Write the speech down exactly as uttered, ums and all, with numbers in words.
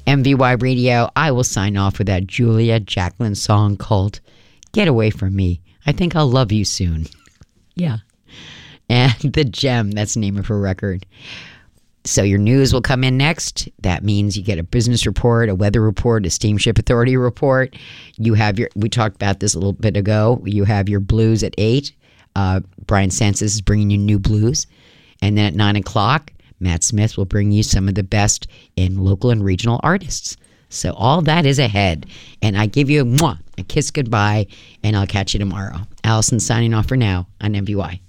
M V Y Radio. I will sign off with that Julia Jacqueline song called Get Away From Me. I think I'll love you soon. Yeah. And The Gem, that's the name of her record. So your news will come in next. That means you get a business report, a weather report, a steamship authority report. You have your, we talked about this a little bit ago. You have your blues at eight. Uh, Brian Census is bringing you new blues. And then at nine o'clock, Matt Smith will bring you some of the best in local and regional artists. So all that is ahead. And I give you a, mwah, a kiss goodbye, and I'll catch you tomorrow. Allison signing off for now on M V Y.